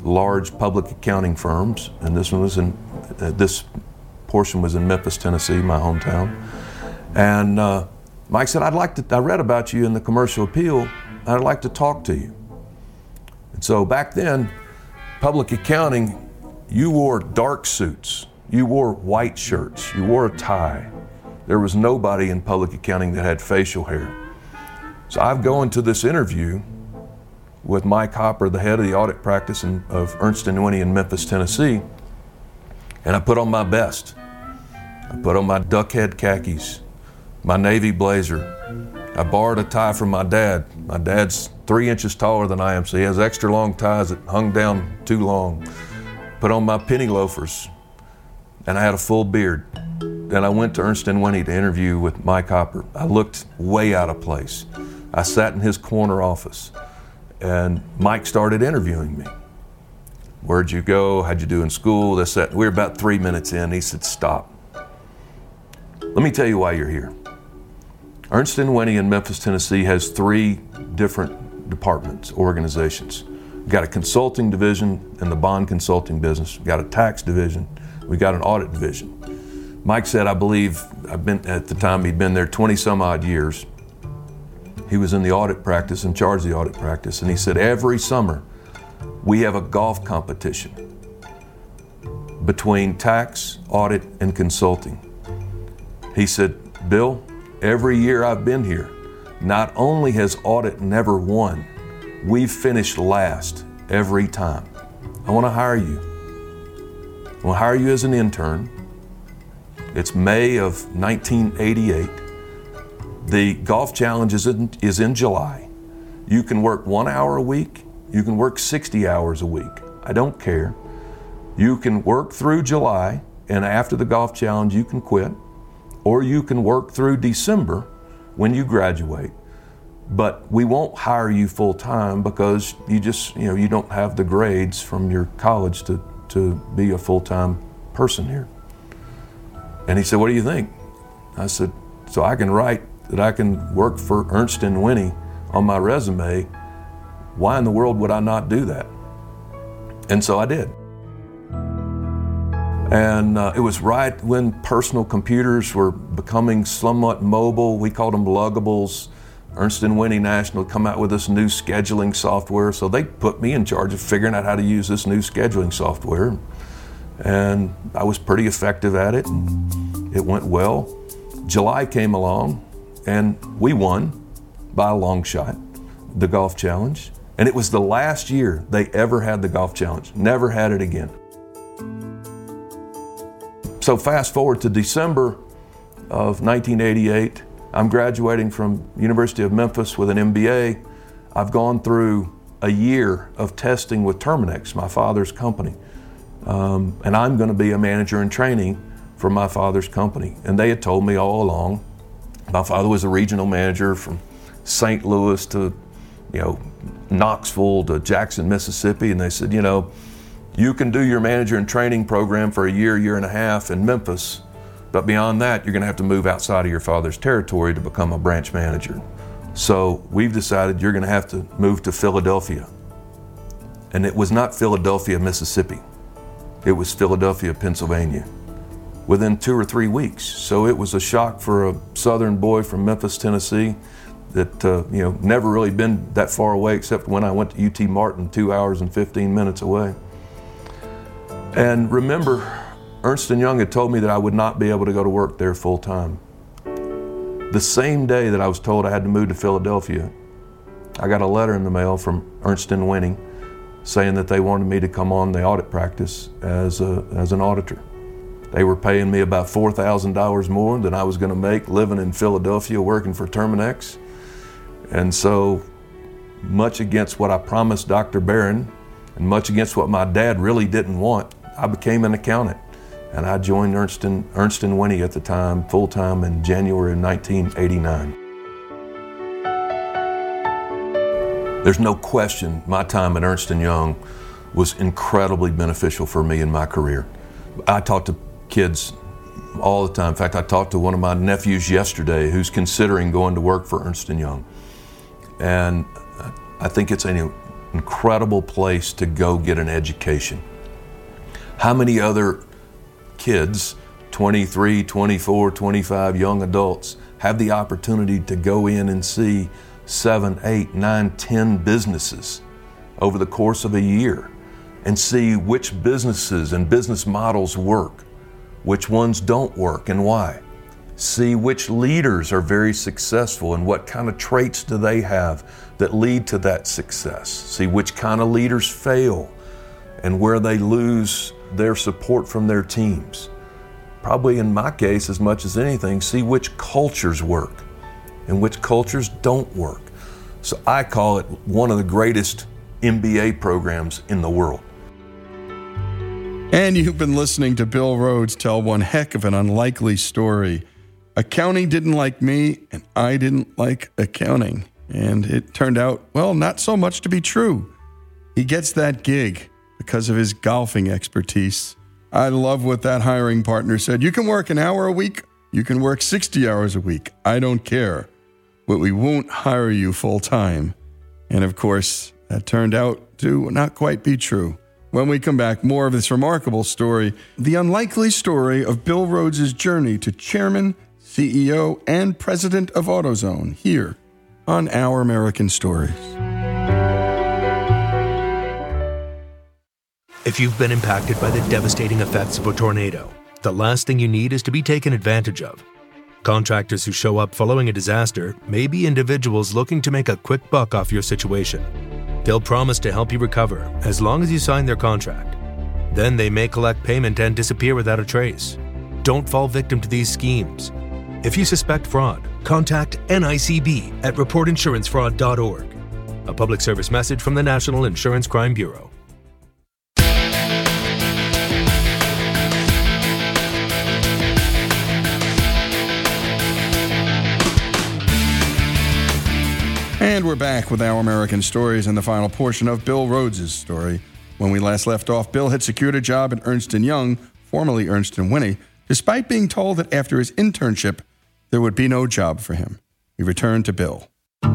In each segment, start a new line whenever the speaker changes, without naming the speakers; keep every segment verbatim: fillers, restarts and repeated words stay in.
large public accounting firms, and this one was in, uh, this portion was in Memphis, Tennessee, my hometown. And uh, Mike said, I'd like to, I read about you in the Commercial Appeal, and I'd like to talk to you. And so back then, public accounting, you wore dark suits, you wore white shirts, you wore a tie. There was nobody in public accounting that had facial hair. So I go into this interview with Mike Hopper, the head of the audit practice in, of Ernst and Winnie in Memphis, Tennessee, and I put on my best. I put on my duck head khakis, my navy blazer. I borrowed a tie from my dad. My dad's three inches taller than I am, so he has extra long ties that hung down too long. Put on my penny loafers, and I had a full beard. Then I went to Ernst and Winnie to interview with Mike Hopper. I looked way out of place. I sat in his corner office, and Mike started interviewing me. Where'd you go? How'd you do in school? This, that. We were about three minutes in. He said, stop. Let me tell you why you're here. Ernst and Winnie in Memphis, Tennessee has three different departments, organizations. We've got a consulting division in the bond consulting business. We've got a tax division. We've got an audit division. Mike said, I believe, I've been, at the time he'd been there twenty some odd years. He was in the audit practice, in charge of the audit practice, and he said, every summer we have a golf competition between tax, audit, and consulting. He said, Bill, every year I've been here, not only has audit never won, we've finished last every time. I want to hire you. I want to hire you as an intern. It's May of nineteen eighty-eight. The golf challenge is in, is in July. You can work one hour a week. You can work sixty hours a week. I don't care. You can work through July, and after the golf challenge, you can quit. Or you can work through December when you graduate. But we won't hire you full time because you just, you know, you don't have the grades from your college to, to be a full-time person here. And he said, what do you think? I said, so I can write that I can work for Ernst and Winnie on my resume. Why in the world would I not do that? And so I did. And uh, it was right when personal computers were becoming somewhat mobile. We called them luggables. Ernst and Winnie National had come out with this new scheduling software, so they put me in charge of figuring out how to use this new scheduling software. And I was pretty effective at it. It went well. July came along, and we won by a long shot, the golf challenge. And it was the last year they ever had the golf challenge. Never had it again. So fast forward to December of nineteen eighty-eight, I'm graduating from University of Memphis with an M B A. I've gone through a year of testing with Terminix, my father's company. Um, and I'm going to be a manager in training for my father's company. And they had told me all along, my father was a regional manager from Saint Louis to, you know, Knoxville to Jackson, Mississippi. And they said, you know, you can do your manager in training program for a year, year and a half in Memphis, but beyond that, you're going to have to move outside of your father's territory to become a branch manager. So we've decided you're going to have to move to Philadelphia. And it was not Philadelphia, Mississippi. It was Philadelphia, Pennsylvania, within two or three weeks. So it was a shock for a southern boy from Memphis, Tennessee, that uh, you know never really been that far away except when I went to U T Martin, two hours and fifteen minutes away. And remember, Ernst and Young had told me that I would not be able to go to work there full time. The same day that I was told I had to move to Philadelphia, I got a letter in the mail from Ernst and Winnie saying that they wanted me to come on the audit practice as a, as an auditor. They were paying me about four thousand dollars more than I was going to make living in Philadelphia working for Terminix. And so, much against what I promised Doctor Barron, and much against what my dad really didn't want, I became an accountant. And I joined Ernst and, Ernst and Winnie at the time, full-time in January of nineteen eighty-nine. There's no question my time at Ernst and Young was incredibly beneficial for me in my career. I talk to kids all the time. In fact, I talked to one of my nephews yesterday who's considering going to work for Ernst and Young. And I think it's a, incredible place to go get an education. How many other kids, twenty-three, twenty-four, twenty-five, young adults, have the opportunity to go in and see seven, eight, nine, ten businesses over the course of a year and see which businesses and business models work, which ones don't work and why? See which leaders are very successful and what kind of traits do they have that lead to that success. See which kind of leaders fail and where they lose their support from their teams. Probably in my case, as much as anything, see which cultures work and which cultures don't work. So I call it one of the greatest M B A programs in the world.
And you've been listening to Bill Rhodes tell one heck of an unlikely story. Accounting didn't like me, and I didn't like accounting. And it turned out, well, not so much to be true. He gets that gig because of his golfing expertise. I love what that hiring partner said. You can work an hour a week. You can work sixty hours a week. I don't care. But we won't hire you full time. And of course, that turned out to not quite be true. When we come back, more of this remarkable story, the unlikely story of Bill Rhodes' journey to chairman, C E O, and president of AutoZone here on Our American Stories.
If you've been impacted by the devastating effects of a tornado, the last thing you need is to be taken advantage of. Contractors who show up following a disaster may be individuals looking to make a quick buck off your situation. They'll promise to help you recover as long as you sign their contract. Then they may collect payment and disappear without a trace. Don't fall victim to these schemes. If you suspect fraud, contact N I C B at report insurance fraud dot org. A public service message from the National Insurance Crime Bureau.
And we're back with Our American Stories and the final portion of Bill Rhodes' story. When we last left off, Bill had secured a job at Ernst and Young, formerly Ernst and Winnie, despite being told that after his internship, there would be no job for him. We return to Bill.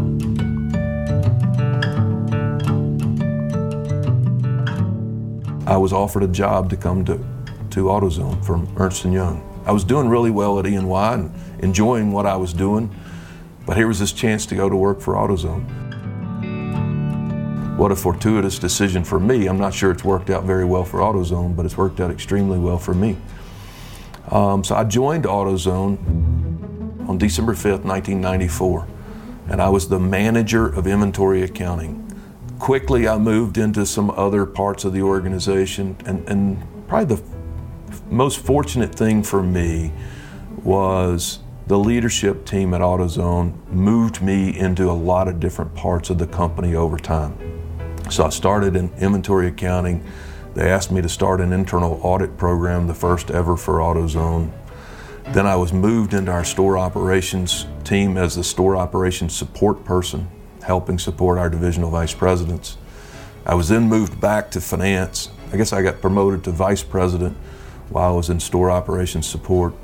I was offered a job to come to, to AutoZone from Ernst and Young. I was doing really well at E and Y and enjoying what I was doing. But here was this chance to go to work for AutoZone. What a fortuitous decision for me. I'm not sure it's worked out very well for AutoZone, but it's worked out extremely well for me. Um, so I joined AutoZone on December fifth, nineteen ninety-four, and I was the manager of inventory accounting. Quickly, I moved into some other parts of the organization, and, and probably the most fortunate thing for me was the leadership team at AutoZone moved me into a lot of different parts of the company over time. So I started in inventory accounting. They asked me to start an internal audit program, the first ever for AutoZone. Then I was moved into our store operations team as the store operations support person, helping support our divisional vice presidents. I was then moved back to finance. I guess I got promoted to vice president while I was in store operations support.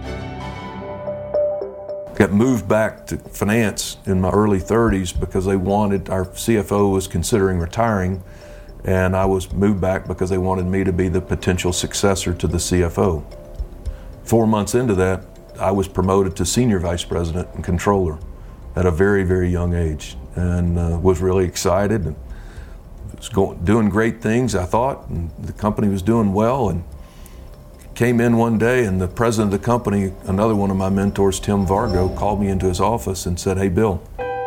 Got moved back to finance in my early thirties because they wanted, our C F O was considering retiring, and I was moved back because they wanted me to be the potential successor to the C F O. Four months into that, I was promoted to senior vice president and controller at a very, very young age, and uh, was really excited and was going, doing great things, I thought, and the company was doing well. And came in one day, and the president of the company, another one of my mentors, Tim Vargo, called me into his office and said, "Hey, Bill,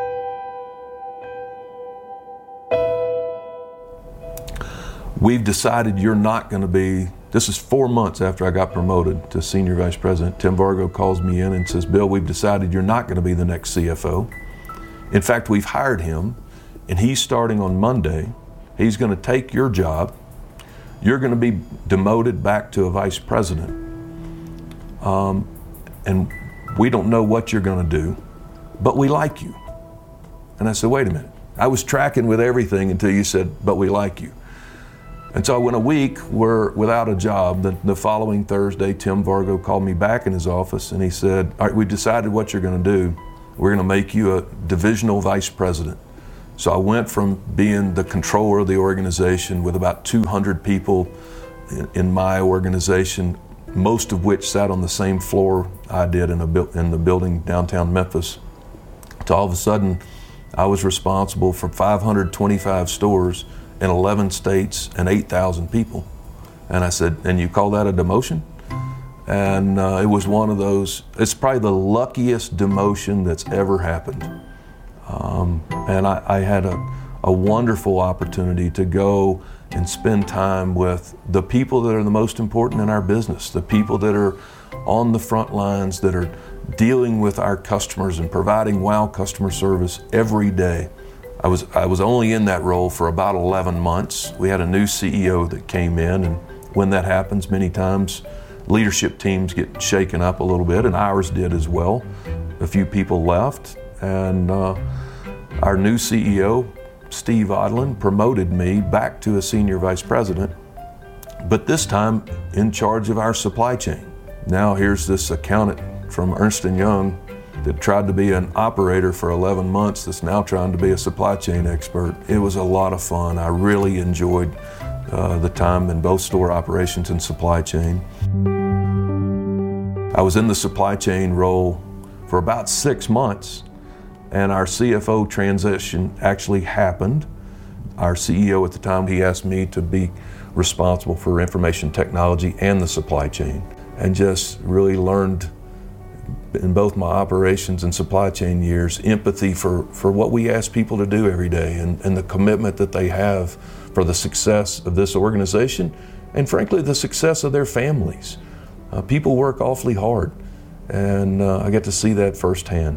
we've decided you're not going to be," this is four months after I got promoted to senior vice president. Tim Vargo calls me in and says, "Bill, we've decided you're not going to be the next C F O. In fact, we've hired him, and he's starting on Monday. He's going to take your job. You're going to be demoted back to a vice president. Um, and we don't know what you're going to do, but we like you." And I said, "Wait a minute. I was tracking with everything until you said, 'but we like you.'" And so I went a week where, without a job. The, the following Thursday, Tim Vargo called me back in his office, and he said, "All right, we decided what you're going to do. We're going to make you a divisional vice president. So I went from being the controller of the organization with about two hundred people in, in my organization, most of which sat on the same floor I did in, a, in the building downtown Memphis, to all of a sudden I was responsible for five hundred twenty-five stores in eleven states and eight thousand people. And I said, and you call that a demotion? And uh, it was one of those, it's probably the luckiest demotion that's ever happened. Um, and I, I had a, a wonderful opportunity to go and spend time with the people that are the most important in our business, the people that are on the front lines, that are dealing with our customers and providing wow customer service every day. I was I was only in that role for about eleven months. We had a new C E O that came in, and when that happens, many times leadership teams get shaken up a little bit, and ours did as well. A few people left, and uh, our new C E O, Steve Odland, promoted me back to a senior vice president, but this time in charge of our supply chain. Now here's this accountant from Ernst and Young that tried to be an operator for eleven months that's now trying to be a supply chain expert. It was a lot of fun. I really enjoyed uh, the time in both store operations and supply chain. I was in the supply chain role for about six months, and our C F O transition actually happened. Our C E O at the time, he asked me to be responsible for information technology and the supply chain, and just really learned in both my operations and supply chain years empathy for, for what we ask people to do every day, and, and the commitment that they have for the success of this organization, and frankly the success of their families. Uh, people work awfully hard, and uh, I get to see that firsthand.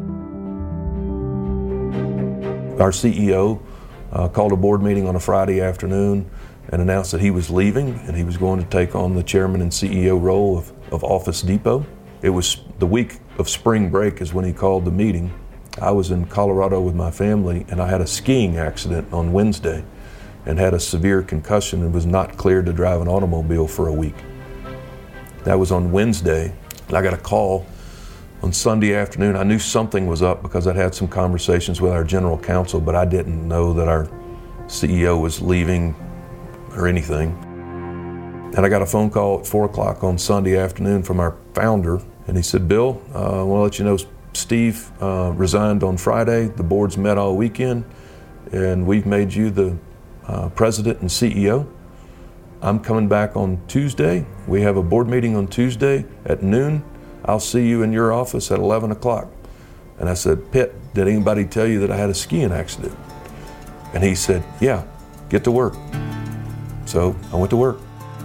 Our C E O uh, called a board meeting on a Friday afternoon and announced that he was leaving and he was going to take on the chairman and C E O role of, of Office Depot. It was the week of spring break is when he called the meeting. I was in Colorado with my family, and I had a skiing accident on Wednesday and had a severe concussion and was not cleared to drive an automobile for a week. That was on Wednesday, and I got a call on Sunday afternoon. I knew something was up because I'd had some conversations with our general counsel, but I didn't know that our C E O was leaving or anything. And I got a phone call at four o'clock on Sunday afternoon from our founder, and he said, Bill, uh, I want to let you know Steve uh, resigned on Friday. The board's met all weekend, and we've made you the uh, president and C E O. I'm coming back on Tuesday. We have a board meeting on Tuesday at noon. I'll see you in your office at eleven o'clock. And I said, Pitt, did anybody tell you that I had a skiing accident? And he said, yeah, get to work. So I went to work.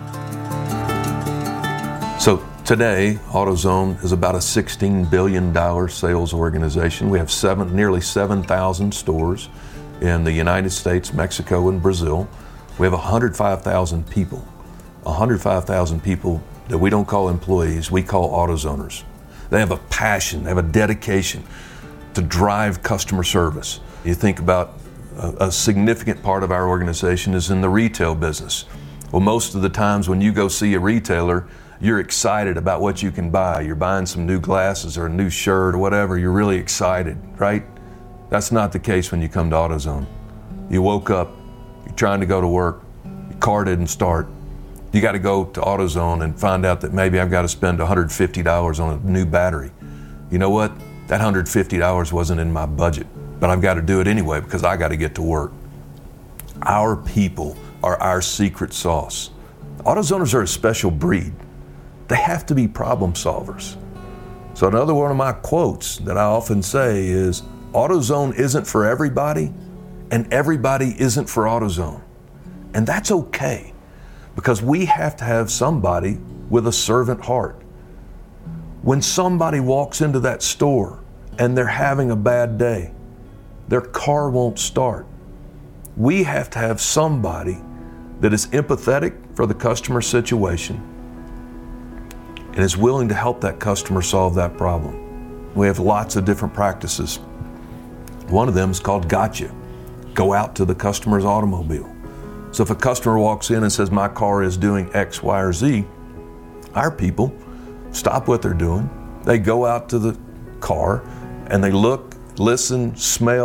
So today, AutoZone is about a sixteen billion dollars sales organization. We have seven, nearly seven thousand stores in the United States, Mexico, and Brazil. We have one hundred five thousand people, one hundred five thousand people that we don't call employees, we call AutoZoners. They have a passion, they have a dedication to drive customer service. You think about a, a significant part of our organization is in the retail business. Well, most of the times when you go see a retailer, you're excited about what you can buy. You're buying some new glasses or a new shirt or whatever. You're really excited, right? That's not the case when you come to AutoZone. You woke up, you're trying to go to work, your car didn't start. You got to go to AutoZone and find out that maybe I've got to spend one hundred fifty dollars on a new battery. You know what? That one hundred fifty dollars wasn't in my budget, but I've got to do it anyway because I got to get to work. Our people are our secret sauce. AutoZoners are a special breed. They have to be problem solvers. So another one of my quotes that I often say is, AutoZone isn't for everybody, and everybody isn't for AutoZone. And that's okay, because we have to have somebody with a servant heart. When somebody walks into that store and they're having a bad day, their car won't start, we have to have somebody that is empathetic for the customer situation and is willing to help that customer solve that problem. We have lots of different practices. One of them is called Gotcha. Go out to the customer's automobile. So if a customer walks in and says, my car is doing X, Y, or Z, our people stop what they're doing. They go out to the car and they look, listen, smell,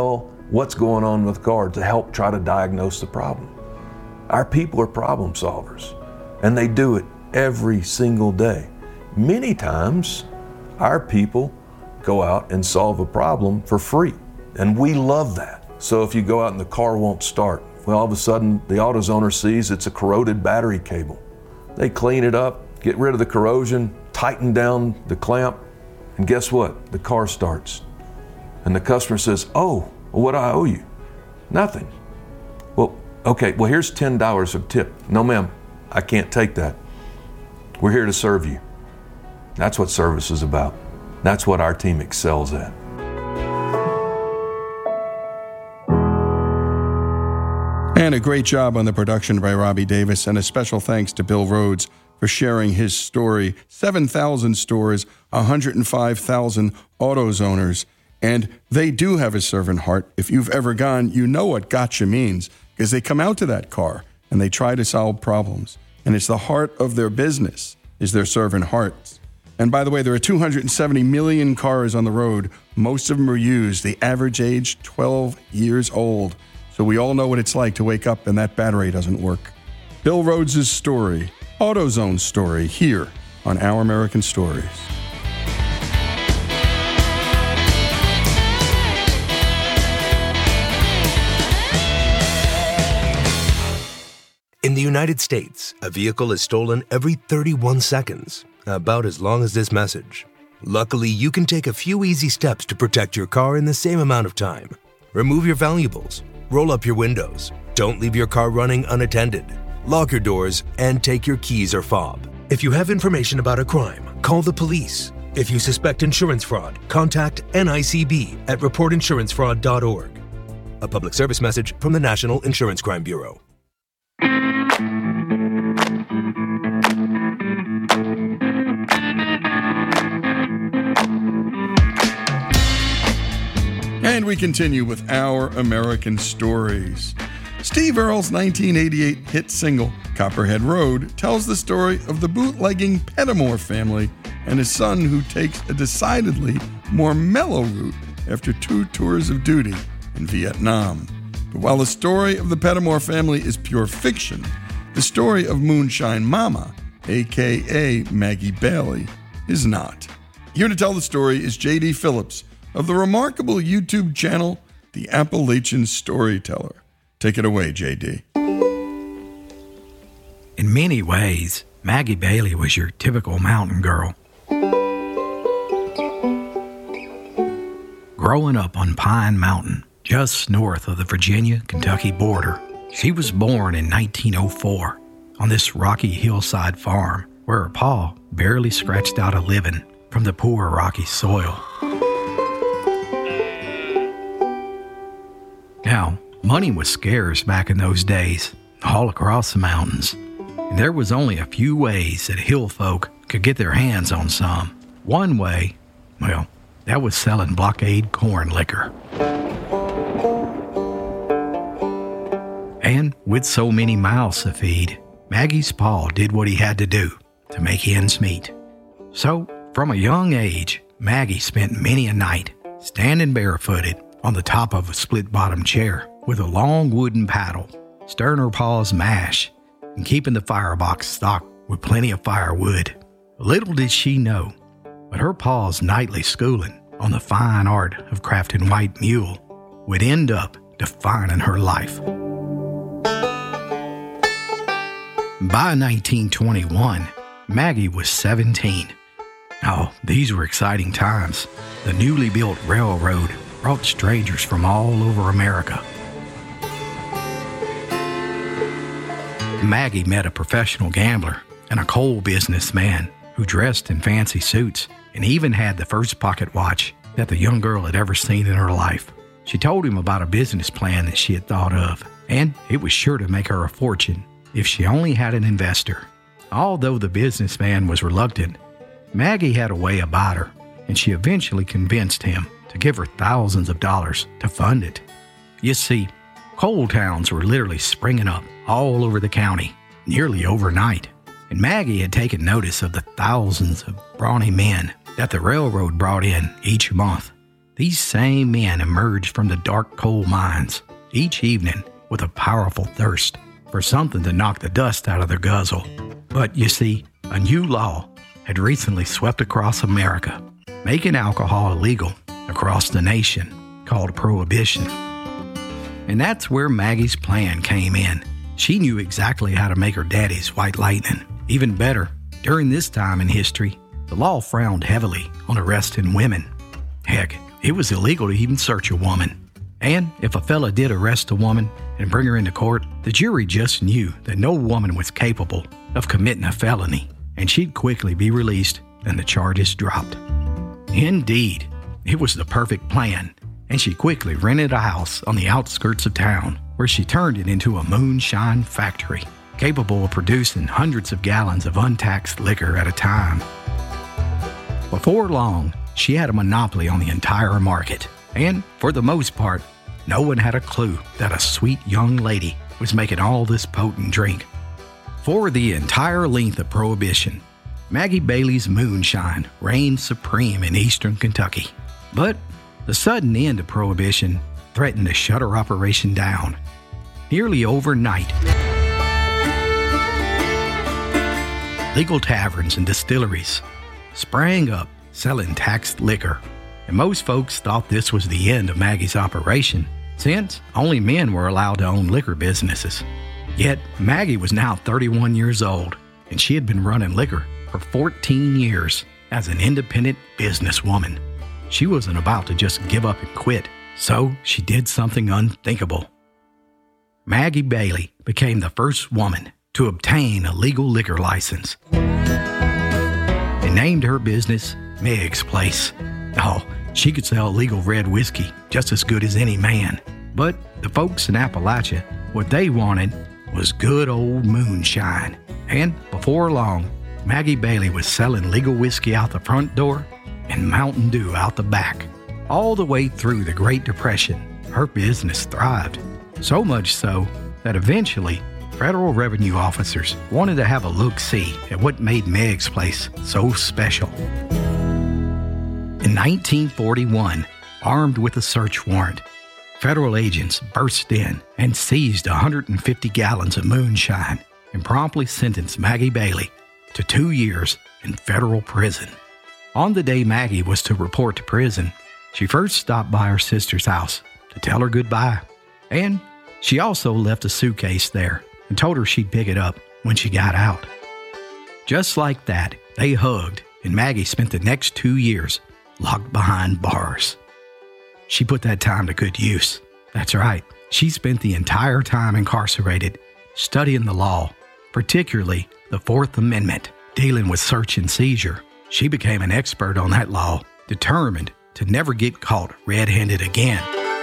what's going on with the car to help try to diagnose the problem. Our people are problem solvers, and they do it every single day. Many times, our people go out and solve a problem for free, and we love that. So if you go out and the car won't start, well, all of a sudden the AutoZoner sees it's a corroded battery cable. They clean it up, get rid of the corrosion, tighten down the clamp, and guess what? The car starts. And the customer says, oh, well, what do I owe you? Nothing. Well, okay, well, here's ten dollars of tip. No, ma'am, I can't take that. We're here to serve you. That's what service is about. That's what our team excels at.
And a great job on the production by Robbie Davis, and a special thanks to Bill Rhodes for sharing his story. seven thousand stores, one hundred five thousand AutoZoners, and they do have a servant heart. If you've ever gone, you know what gotcha means, because they come out to that car and they try to solve problems. And it's the heart of their business, is their servant hearts. And by the way, there are two hundred seventy million cars on the road. Most of them are used. The average age, twelve years old. So we all know what it's like to wake up and that battery doesn't work. Bill Rhodes' story, AutoZone's story, here on Our American Stories.
In the United States, a vehicle is stolen every thirty-one seconds, about as long as this message. Luckily, you can take a few easy steps to protect your car in the same amount of time. Remove your valuables, roll up your windows, don't leave your car running unattended, lock your doors, and take your keys or fob. If you have information about a crime, call the police. If you suspect insurance fraud, contact N I C B at report insurance fraud dot org. A public service message from the National Insurance Crime Bureau.
And we continue with Our American Stories. Steve Earle's nineteen eighty-eight hit single, Copperhead Road, tells the story of the bootlegging Pettimore family and his son who takes a decidedly more mellow route after two tours of duty in Vietnam. But while the story of the Pettimore family is pure fiction, the story of Moonshine Mama, a k a. Maggie Bailey, is not. Here to tell the story is J D Phillips of the remarkable YouTube channel, The Appalachian Storyteller. Take it away, J D.
In many ways, Maggie Bailey was your typical mountain girl. Growing up on Pine Mountain, just north of the Virginia-Kentucky border, she was born in nineteen oh four on this rocky hillside farm where her pa barely scratched out a living from the poor rocky soil. Now, money was scarce back in those days, all across the mountains. And there was only a few ways that hill folk could get their hands on some. One way, well, that was selling blockade corn liquor. And with so many mouths to feed, Maggie's pa did what he had to do to make ends meet. So, from a young age, Maggie spent many a night standing barefooted on the top of a split-bottom chair with a long wooden paddle, stirring her pa's mash and keeping the firebox stocked with plenty of firewood. Little did she know, but her pa's nightly schooling on the fine art of crafting white mule would end up defining her life. By nineteen twenty-one, Maggie was seventeen. Oh, these were exciting times. The newly built railroad brought strangers from all over America. Maggie met a professional gambler and a coal businessman who dressed in fancy suits and even had the first pocket watch that the young girl had ever seen in her life. She told him about a business plan that she had thought of, and it was sure to make her a fortune if she only had an investor. Although the businessman was reluctant, Maggie had a way about her, and she eventually convinced him to give her thousands of dollars to fund it. You see, coal towns were literally springing up all over the county, nearly overnight, and Maggie had taken notice of the thousands of brawny men that the railroad brought in each month. these same men emerged from the dark coal mines each evening with a powerful thirst for something to knock the dust out of their guzzle. But you see, a new law had recently swept across America, making alcohol illegal across the nation, called Prohibition. And that's where Maggie's plan came in. She knew exactly how to make her daddy's white lightning. Even better, during this time in history, the law frowned heavily on arresting women. Heck, it was illegal to even search a woman. And if a fella did arrest a woman and bring her into court, the jury just knew that no woman was capable of committing a felony, and she'd quickly be released and the charges dropped. Indeed, it was the perfect plan, and she quickly rented a house on the outskirts of town, where she turned it into a moonshine factory, capable of producing hundreds of gallons of untaxed liquor at a time. Before long, she had a monopoly on the entire market, and for the most part, no one had a clue that a sweet young lady was making all this potent drink. For the entire length of Prohibition, Maggie Bailey's moonshine reigned supreme in eastern Kentucky. But the sudden end of Prohibition threatened to shut her operation down. Nearly overnight, legal taverns and distilleries sprang up selling taxed liquor, and most folks thought this was the end of Maggie's operation, since only men were allowed to own liquor businesses. Yet Maggie was now thirty-one years old, and she had been running liquor for fourteen years as an independent businesswoman. She wasn't about to just give up and quit, so she did something unthinkable. Maggie Bailey became the first woman to obtain a legal liquor license and named her business Meg's Place. Oh, she could sell legal red whiskey just as good as any man. But the folks in Appalachia, what they wanted was good old moonshine. And before long, Maggie Bailey was selling legal whiskey out the front door and Mountain Dew out the back. All the way through the Great Depression, her business thrived. So much so that eventually, federal revenue officers wanted to have a look-see at what made Meg's Place so special. In nineteen forty-one, armed with a search warrant, federal agents burst in and seized one hundred fifty gallons of moonshine and promptly sentenced Maggie Bailey to two years in federal prison. On the day Maggie was to report to prison, she first stopped by her sister's house to tell her goodbye. And she also left a suitcase there and told her she'd pick it up when she got out. Just like that, they hugged, and Maggie spent the next two years locked behind bars. She put that time to good use. That's right, she spent the entire time incarcerated studying the law, particularly the Fourth Amendment, dealing with search and seizure. She became an expert on that law, determined to never get caught red-handed again.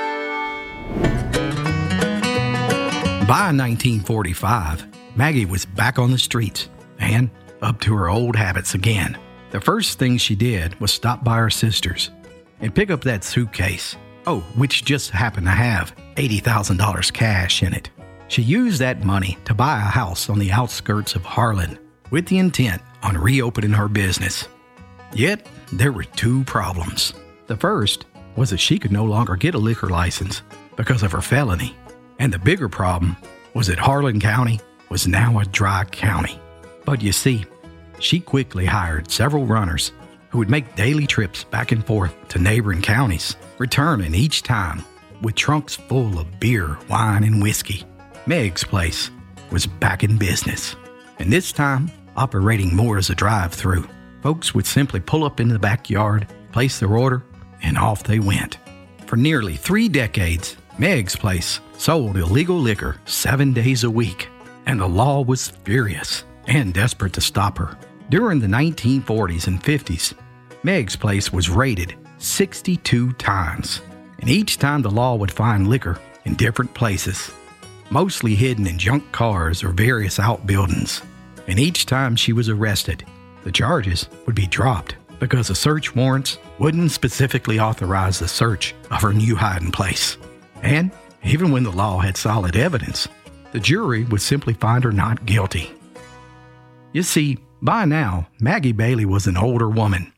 By nineteen forty-five, Maggie was back on the streets and up to her old habits again. The first thing she did was stop by her sister's and pick up that suitcase, oh, which just happened to have eighty thousand dollars cash in it. She used that money to buy a house on the outskirts of Harlan with the intent on reopening her business. Yet, there were two problems. The first was that she could no longer get a liquor license because of her felony. And the bigger problem was that Harlan County was now a dry county. But you see, she quickly hired several runners who would make daily trips back and forth to neighboring counties, returning each time with trunks full of beer, wine, and whiskey. Meg's Place was back in business, and this time operating more as a drive-through. Folks would simply pull up in the backyard, place their order, and off they went. For nearly three decades, Meg's Place sold illegal liquor seven days a week, and the law was furious and desperate to stop her. During the nineteen forties and fifties, Meg's Place was raided sixty-two times, and each time the law would find liquor in different places, mostly hidden in junk cars or various outbuildings. And each time she was arrested, the charges would be dropped because the search warrants wouldn't specifically authorize the search of her new hiding place. And even when the law had solid evidence, the jury would simply find her not guilty. You see, by now, Maggie Bailey was an older woman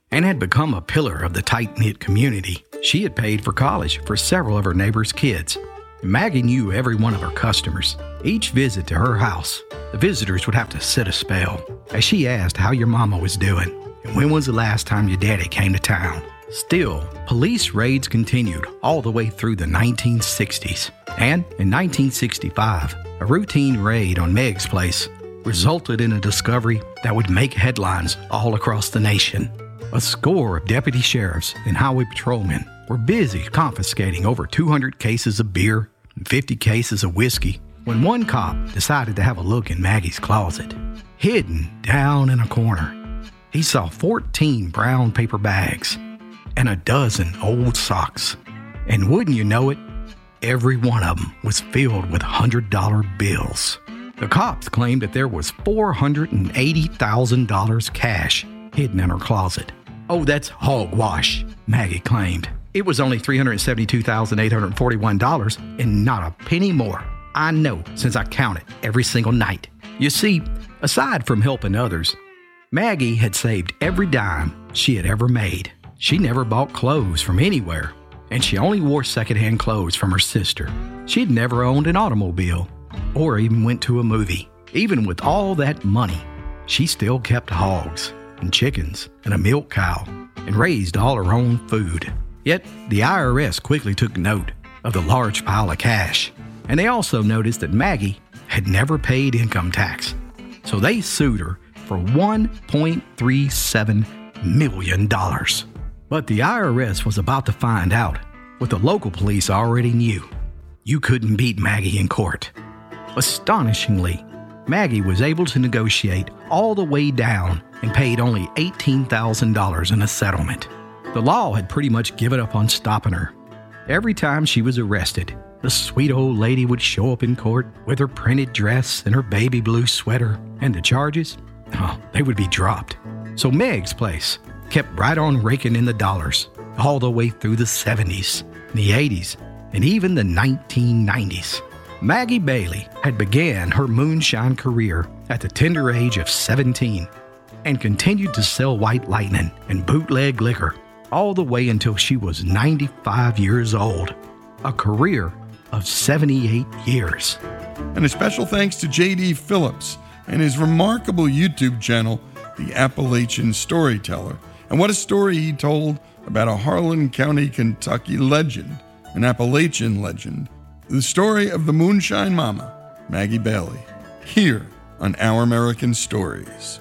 and had become a pillar of the tight-knit community. She had paid for college for several of her neighbors' kids. Maggie knew every one of her customers. Each visit to her house, the visitors would have to sit a spell as she asked how your mama was doing and when was the last time your daddy came to town. Still, police raids continued all the way through the nineteen sixties. And in nineteen sixty-five, a routine raid on Meg's place resulted in a discovery that would make headlines all across the nation. A score of deputy sheriffs and highway patrolmen were busy confiscating over two hundred cases of beer and fifty cases of whiskey when one cop decided to have a look in Maggie's closet. Hidden down in a corner, he saw fourteen brown paper bags and a dozen old socks. And wouldn't you know it, every one of them was filled with one hundred dollar bills. The cops claimed that there was four hundred eighty thousand dollars cash hidden in her closet. Oh, that's hogwash, Maggie claimed. It was only three hundred seventy-two thousand eight hundred forty-one dollars and not a penny more. I know, since I count it every single night. You see, aside from helping others, Maggie had saved every dime she had ever made. She never bought clothes from anywhere, and she only wore secondhand clothes from her sister. She'd never owned an automobile or even went to a movie. Even with all that money, she still kept hogs and chickens and a milk cow and raised all her own food. Yet, the I R S quickly took note of the large pile of cash, and they also noticed that Maggie had never paid income tax. So they sued her for one point three seven million dollars. But the I R S was about to find out what the local police already knew. You couldn't beat Maggie in court. Astonishingly, Maggie was able to negotiate all the way down and paid only eighteen thousand dollars in a settlement. The law had pretty much given up on stopping her. Every time she was arrested, the sweet old lady would show up in court with her printed dress and her baby blue sweater, and the charges, oh, they would be dropped. So Meg's place kept right on raking in the dollars all the way through the seventies, the eighties, and even the nineteen nineties. Maggie Bailey had began her moonshine career at the tender age of seventeen and continued to sell White Lightning and bootleg liquor all the way until she was ninety-five years old. A career of seventy-eight years.
And a special thanks to J D Phillips and his remarkable YouTube channel, The Appalachian Storyteller. And what a story he told about a Harlan County, Kentucky legend, an Appalachian legend, the story of the Moonshine Mama, Maggie Bailey, here on Our American Stories.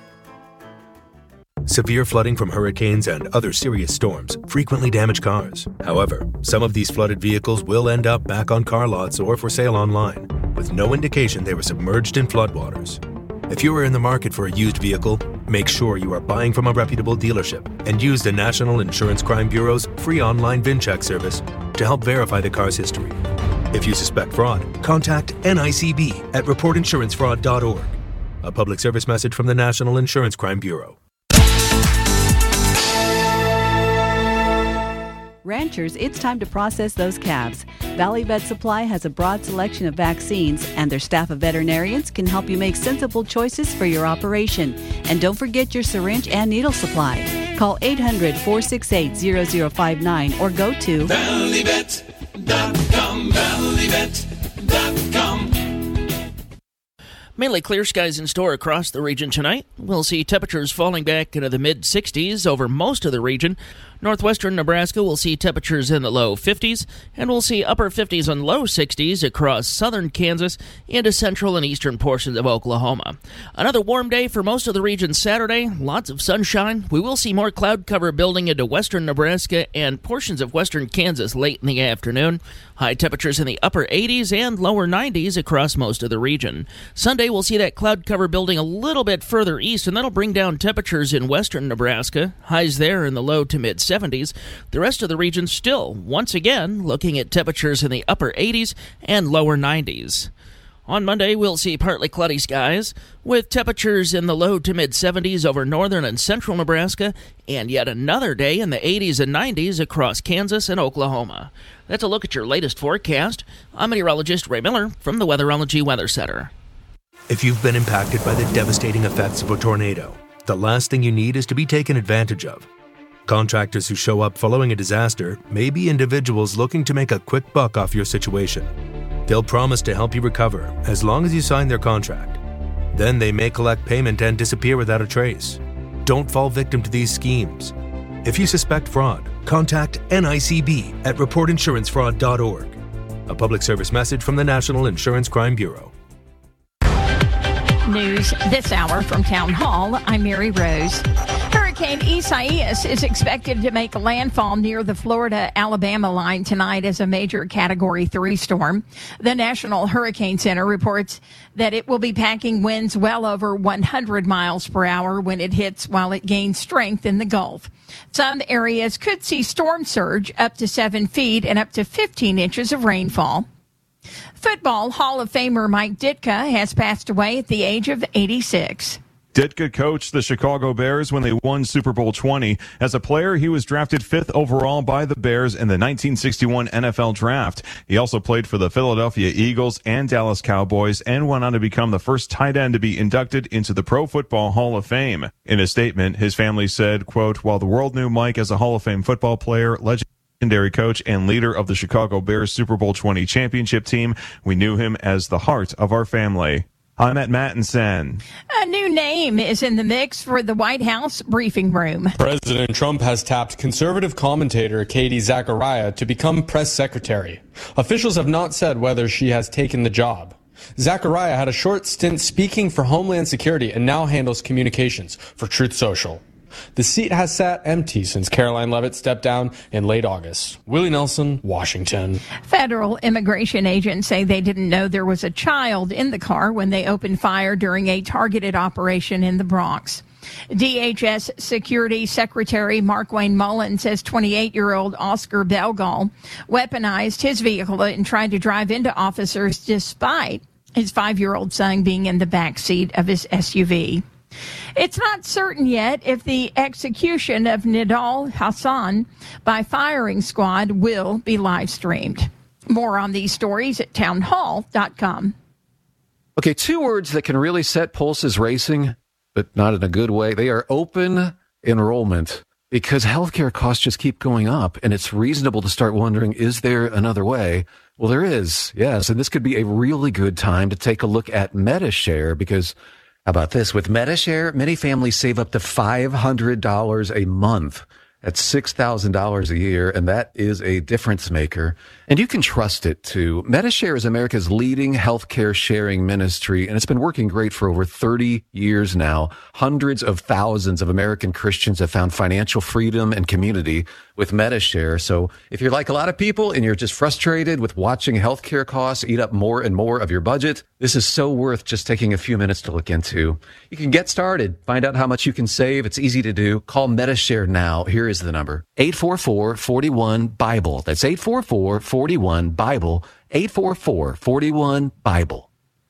Severe flooding from hurricanes and other serious storms frequently damage cars. However, some of these flooded vehicles will end up back on car lots or for sale online, with no indication they were submerged in floodwaters. If you are in the market for a used vehicle, make sure you are buying from a reputable dealership and use the National Insurance Crime Bureau's free online VIN check service to help verify the car's history. If you suspect fraud, contact N I C B at report insurance fraud dot org. A public service message from the National Insurance Crime Bureau.
Ranchers, it's time to process those calves. Valley Vet Supply has a broad selection of vaccines, and their staff of veterinarians can help you make sensible choices for your operation. And don't forget your syringe and needle supply. Call eight hundred, four six eight, zero zero five nine or go to valley vet dot com,
valley vet dot com. Mainly clear skies in store across the region tonight. We'll see temperatures falling back into the mid-sixties over most of the region. Northwestern Nebraska will see temperatures in the low fifties, and we'll see upper fifties and low sixties across southern Kansas into central and eastern portions of Oklahoma. Another warm day for most of the region Saturday. Lots of sunshine. We will see more cloud cover building into western Nebraska and portions of western Kansas late in the afternoon. High temperatures in the upper eighties and lower nineties across most of the region. Sunday, we'll see that cloud cover building a little bit further east, and that'll bring down temperatures in western Nebraska. Highs there in the low to mid-seventies. The rest of the region still, once again, looking at temperatures in the upper eighties and lower nineties. On Monday, we'll see partly cloudy skies with temperatures in the low to mid-seventies over northern and central Nebraska, and yet another day in the eighties and nineties across Kansas and Oklahoma. That's a look at your latest forecast. I'm meteorologist Ray Miller from the Weatherology Weather Center.
If you've been impacted by the devastating effects of a tornado, The last thing you need is to be taken advantage of. Contractors who show up following a disaster may be individuals looking to make a quick buck off your situation. They'll promise to help you recover as long as you sign their contract. Then they may collect payment and disappear without a trace. Don't fall victim to these schemes. If you suspect fraud, contact N I C B at report insurance fraud dot org. A public service message from the National Insurance Crime Bureau.
News this hour from Town Hall. I'm Mary Rose. Hurricane Isaias is expected to make landfall near the Florida-Alabama line tonight as a major Category three storm. The National Hurricane Center reports that it will be packing winds well over one hundred miles per hour when it hits, while it gains strength in the Gulf. Some areas could see storm surge up to seven feet and up to fifteen inches of rainfall. Football Hall of Famer Mike Ditka has passed away at the age of eighty-six.
Ditka coached the Chicago Bears when they won Super Bowl twenty. As a player, he was drafted fifth overall by the Bears in the nineteen sixty-one N F L Draft. He also played for the Philadelphia Eagles and Dallas Cowboys and went on to become the first tight end to be inducted into the Pro Football Hall of Fame. In a statement, his family said, quote, "While the world knew Mike as a Hall of Fame football player, legend, legendary coach and leader of the Chicago Bears Super Bowl twenty championship team, we knew him as the heart of our family." I'm at Mattinson.
A new name is in the mix for the White House briefing room.
President Trump has tapped conservative commentator Katie Zachariah to become press secretary. Officials have not said whether she has taken the job. Zachariah had a short stint speaking for Homeland Security and now handles communications for Truth Social. The seat has sat empty since Caroline Leavitt stepped down in late August. Willie Nelson, Washington.
Federal immigration agents say they didn't know there was a child in the car when they opened fire during a targeted operation in the Bronx. D H S Security Secretary Markwayne Mullen says twenty-eight-year-old Oscar Belgal weaponized his vehicle and tried to drive into officers despite his five-year-old son being in the back seat of his S U V. It's not certain yet if the execution of Nidal Hassan by firing squad will be live streamed. More on these stories at town hall dot com.
Okay, two words that can really set pulses racing, but not in a good way. They are open enrollment, because healthcare costs just keep going up, and it's reasonable to start wondering, is there another way? Well, there is, yes, and this could be a really good time to take a look at Medi-Share, because how about this? With Medi-Share, many families save up to five hundred dollars a month. That's six thousand dollars a year, and that is a difference maker. And you can trust it, too. Medi-Share is America's leading healthcare sharing ministry, and it's been working great for over thirty years now. Hundreds of thousands of American Christians have found financial freedom and community with Medi-Share. So if you're like a lot of people and you're just frustrated with watching healthcare costs eat up more and more of your budget, this is so worth just taking a few minutes to look into. You can get started, find out how much you can save. It's easy to do. Call Medi-Share now. Here is the number, eight four four, four one, Bible. That's eight four four, four one, Bible, eight four four, four one, Bible.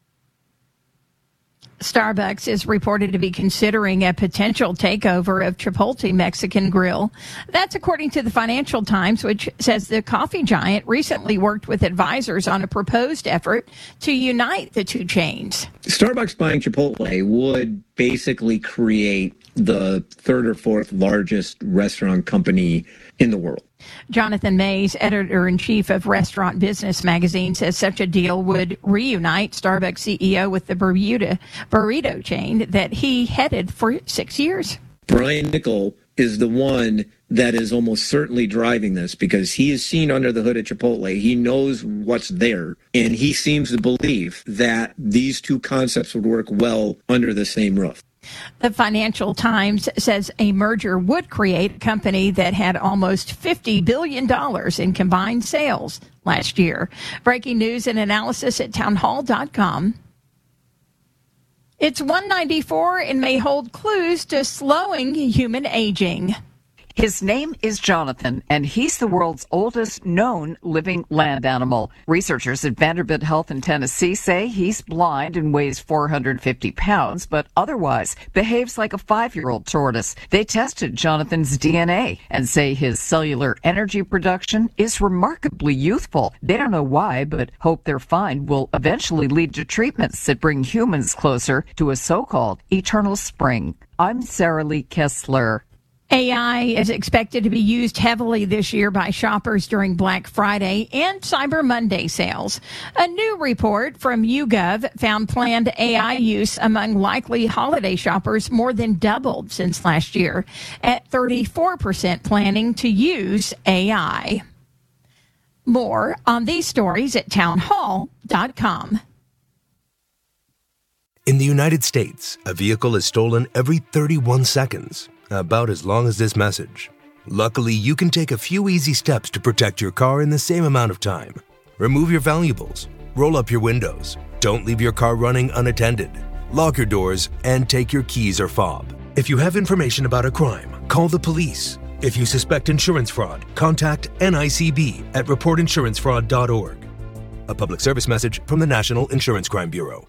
Starbucks is reported to be considering a potential takeover of Chipotle Mexican Grill. That's according to the Financial Times, which says the coffee giant recently worked with advisors on a proposed effort to unite the two chains.
Starbucks buying Chipotle would basically create the third or fourth largest restaurant company in the world.
Jonathan Mays, editor-in-chief of Restaurant Business Magazine, says such a deal would reunite Starbucks C E O with the Bermuda burrito chain that he headed for six years.
Brian Niccol is the one that is almost certainly driving this because he is seen under the hood at Chipotle. He knows what's there, and he seems to believe that these two concepts would work well under the same roof.
The Financial Times says a merger would create a company that had almost fifty billion dollars in combined sales last year. Breaking news and analysis at town hall dot com. It's one ninety-four and may hold clues to slowing human aging.
His name is Jonathan, and he's the world's oldest known living land animal. Researchers at Vanderbilt Health in Tennessee say he's blind and weighs four hundred fifty pounds, but otherwise behaves like a five-year-old tortoise. They tested Jonathan's D N A and say his cellular energy production is remarkably youthful. They don't know why, but hope their find will eventually lead to treatments that bring humans closer to a so-called eternal spring. I'm Sarah Lee Kessler.
A I is expected to be used heavily this year by shoppers during Black Friday and Cyber Monday sales. A new report from YouGov found planned A I use among likely holiday shoppers more than doubled since last year, at thirty-four percent planning to use A I. More on these stories at townhall dot com.
In the United States, a vehicle is stolen every thirty-one seconds. About as long as this message. Luckily, you can take a few easy steps to protect your car in the same amount of time. Remove your valuables, roll up your windows, don't leave your car running unattended, lock your doors, and take your keys or fob. If you have information about a crime, call the police. If you suspect insurance fraud, contact N I C B at report insurance fraud dot org. A public service message from the National Insurance Crime Bureau.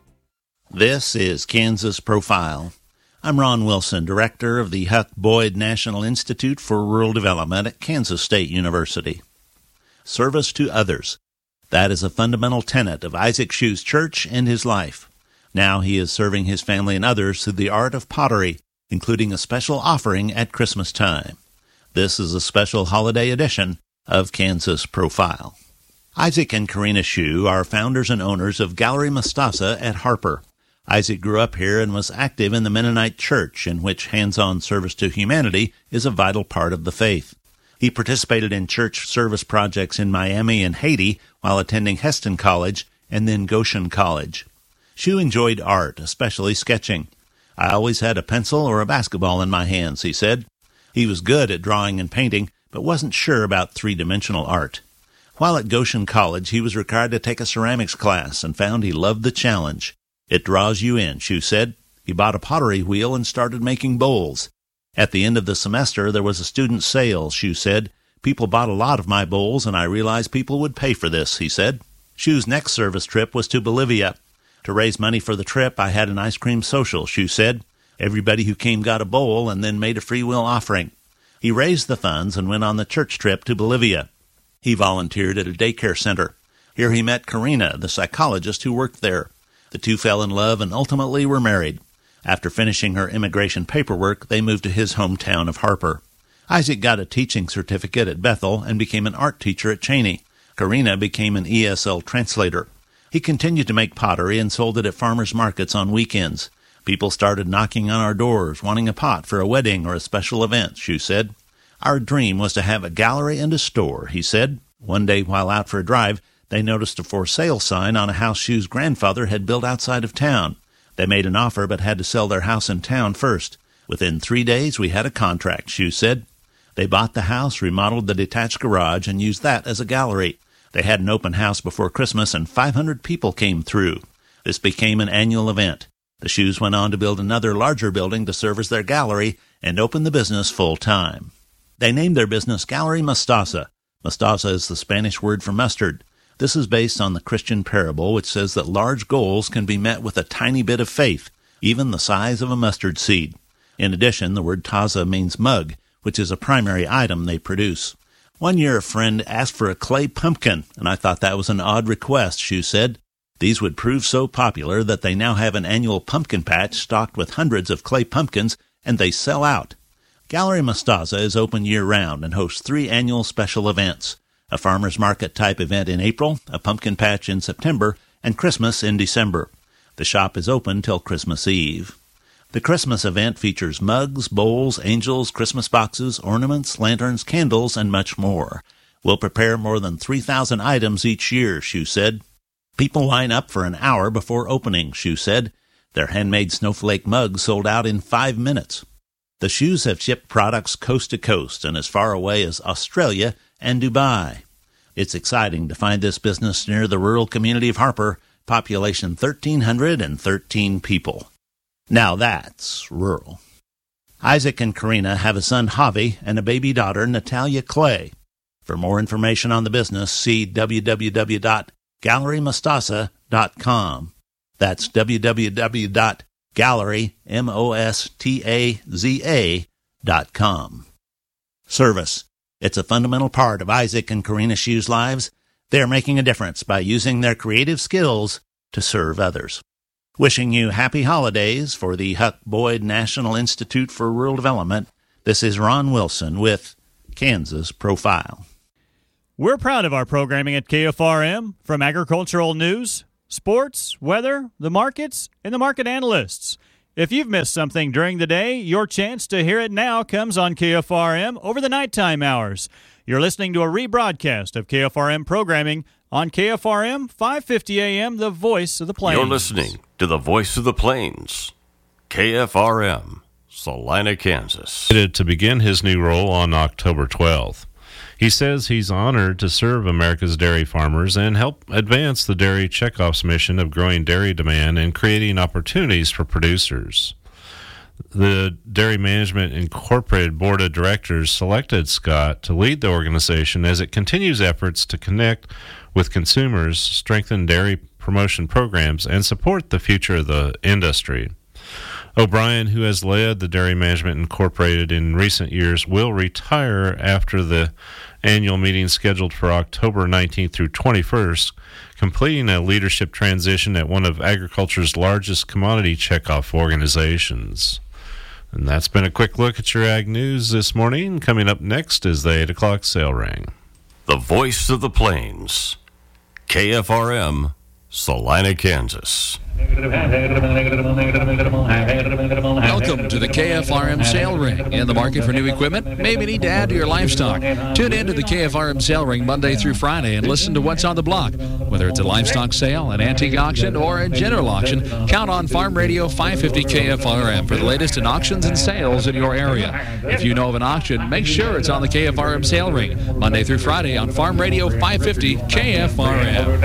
This is Kansas Profile. I'm Ron Wilson, director of the Huck Boyd National Institute for Rural Development at Kansas State University. Service to others. That is a fundamental tenet of Isaac Shue's church and his life. Now he is serving his family and others through the art of pottery, including a special offering at Christmas time. This is a special holiday edition of Kansas Profile. Isaac and Karina Shue are founders and owners of Gallery Mostassa at Harper. Isaac grew up here and was active in the Mennonite Church, in which hands-on service to humanity is a vital part of the faith. He participated in church service projects in Miami and Haiti while attending Heston College and then Goshen College. Shue enjoyed art, especially sketching. I always had a pencil or a basketball in my hands, he said. He was good at drawing and painting, but wasn't sure about three-dimensional art. While at Goshen College, he was required to take a ceramics class and found he loved the challenge. It draws you in, Shue said. He bought a pottery wheel and started making bowls. At the end of the semester, there was a student sale, Shue said. People bought a lot of my bowls, and I realized people would pay for this, he said. Shue's next service trip was to Bolivia. To raise money for the trip, I had an ice cream social, Shue said. Everybody who came got a bowl and then made a free will offering. He raised the funds and went on the church trip to Bolivia. He volunteered at a daycare center. Here he met Karina, the psychologist who worked there. The two fell in love and ultimately were married. After finishing her immigration paperwork, they moved to his hometown of Harper. Isaac got a teaching certificate at Bethel and became an art teacher at Cheney. Karina became an E S L translator. He continued to make pottery and sold it at farmers markets on weekends. People started knocking on our doors, wanting a pot for a wedding or a special event, Shue said. Our dream was to have a gallery and a store, he said. One day while out for a drive, they noticed a for sale sign on a house Shue's grandfather had built outside of town. They made an offer but had to sell their house in town first. Within three days, we had a contract, Shue said. They bought the house, remodeled the detached garage, and used that as a gallery. They had an open house before Christmas, and five hundred people came through. This became an annual event. The Shues went on to build another larger building to serve as their gallery and open the business full-time. They named their business Gallery Mostassa. Mostassa is the Spanish word for mustard. This is based on the Christian parable, which says that large goals can be met with a tiny bit of faith, even the size of a mustard seed. In addition, the word taza means mug, which is a primary item they produce. One year a friend asked for a clay pumpkin, and I thought that was an odd request, Shue said. These would prove so popular that they now have an annual pumpkin patch stocked with hundreds of clay pumpkins, and they sell out. Gallery Mostassa is open year-round and hosts three annual special events. A farmer's market-type event in April, a pumpkin patch in September, and Christmas in December. The shop is open till Christmas Eve. The Christmas event features mugs, bowls, angels, Christmas boxes, ornaments, lanterns, candles, and much more. We'll prepare more than three thousand items each year, Shue said. People line up for an hour before opening, Shue said. Their handmade snowflake mugs sold out in five minutes. The Shues have shipped products coast to coast and as far away as Australia and Dubai. It's exciting to find this business near the rural community of Harper, population one thousand three hundred thirteen people. Now that's rural. Isaac and Karina have a son, Javi, and a baby daughter, Natalia Clay. For more information on the business, see w w w dot gallery mostassa dot com. That's w w w dot gallery mostazza dot com. Service. It's a fundamental part of Isaac and Karina Shu's lives. They're making a difference by using their creative skills to serve others. Wishing you happy holidays for the Huck Boyd National Institute for Rural Development. This is Ron Wilson with Kansas Profile.
We're proud of our programming at K F R M, from agricultural news, sports, weather, the markets, and the market analysts. If you've missed something during the day, your chance to hear it now comes on K F R M over the nighttime hours. You're listening to a rebroadcast of K F R M programming on K F R M, five fifty A M, the voice of the plains.
You're listening to the voice of the plains, K F R M, Salina, Kansas.
To begin his new role on October twelfth. He says he's honored to serve America's dairy farmers and help advance the Dairy Checkoff's mission of growing dairy demand and creating opportunities for producers. The Dairy Management Incorporated Board of Directors selected Scott to lead the organization as it continues efforts to connect with consumers, strengthen dairy promotion programs, and support the future of the industry. O'Brien, who has led the Dairy Management Incorporated in recent years, will retire after the annual meeting scheduled for October nineteenth through twenty-first, completing a leadership transition at one of agriculture's largest commodity checkoff organizations. And that's been a quick look at your ag news this morning. Coming up next is the eight o'clock sale ring.
The voice of the plains, K F R M, Salina, Kansas.
Welcome to the K F R M Sale Ring. In the market for new equipment? Maybe need to add to your livestock. Tune in to the K F R M Sale Ring Monday through Friday and listen to what's on the block. Whether it's a livestock sale, an antique auction, or a general auction, count on Farm Radio five fifty K F R M for the latest in auctions and sales in your area. If you know of an auction, make sure it's on the K F R M Sale Ring Monday through Friday on Farm Radio five fifty K F R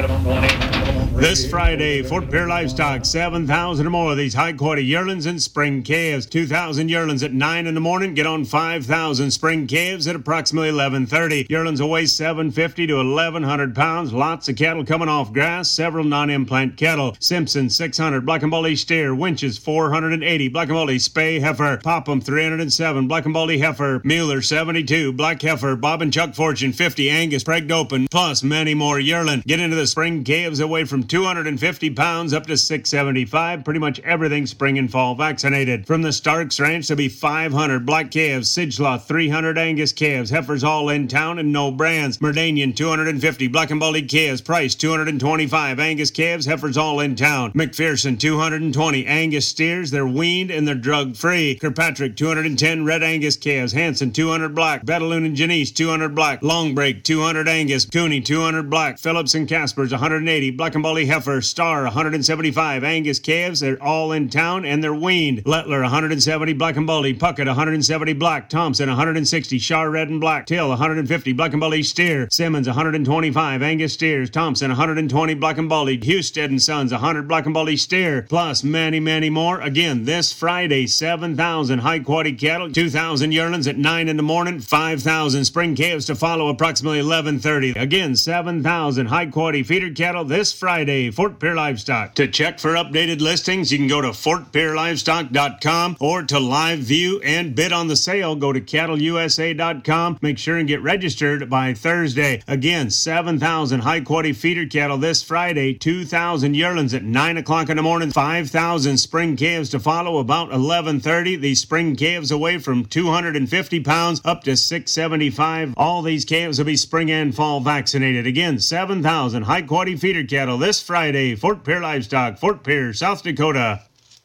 M.
This Friday, Fort Pierre Livestock, seven thousand or more of these high-quality yearlings and spring calves. two thousand yearlings at nine in the morning. Get on five thousand spring calves at approximately eleven thirty. Yearlings will weigh seven fifty to eleven hundred pounds. Lots of cattle coming off grass. Several non-implant cattle. Simpson, six hundred. Black and Baldy steer. Winches, four hundred eighty. Black and Baldy spay heifer. Popham, three hundred seven. Black and Baldy heifer. Mueller, seventy-two. Black heifer. Bob and Chuck Fortune, fifty. Angus, pregged open. Plus many more yearling. Get into the spring calves away from two hundred fifty pounds up to six seventy-five. Pretty much everything spring and fall vaccinated. From the Starks Ranch, there'll be five hundred black calves, Sidgelaw three hundred Angus calves, heifers all in town and no brands. Merdanian two hundred fifty black and baldy calves, Price two hundred twenty-five Angus calves, heifers all in town. McPherson two hundred twenty Angus steers, they're weaned and they're drug free. Kirkpatrick two hundred ten red Angus calves, Hanson two hundred black, Betaloon and Janice two hundred black, Longbreak two hundred Angus, Cooney two hundred black, Phillips and Caspers one hundred eighty black and baldy heifer, Star one hundred seventy-five Angus calves, they're all in town and they're weaned. Lettler one hundred seventy black and baldy, Puckett one hundred seventy black, Thompson one hundred sixty Shar red and black, Till one hundred fifty black and baldy steer, Simmons one hundred twenty-five Angus steers, Thompson one hundred twenty black and baldy, Husted and Sons one hundred black and baldy steer, plus many many more. Again, this Friday, seven thousand high quality cattle, two thousand yearlings at nine in the morning, five thousand spring calves to follow approximately eleven thirty. Again, seven thousand high quality feeder cattle this Friday, Fort Pierre Livestock. To check for updated listings, you can go to fort pierre livestock dot com or to live view and bid on the sale, go to cattle u s a dot com. Make sure and get registered by Thursday. Again, seven thousand high quality feeder cattle this Friday, two thousand yearlings at nine o'clock in the morning, five thousand spring calves to follow about eleven thirty. These spring calves away from two hundred fifty pounds up to six seventy-five. All these calves will be spring and fall vaccinated. Again, seven thousand high quality feeder cattle this Friday, Fort Pierre Livestock, Fort Pierre, South Dakota.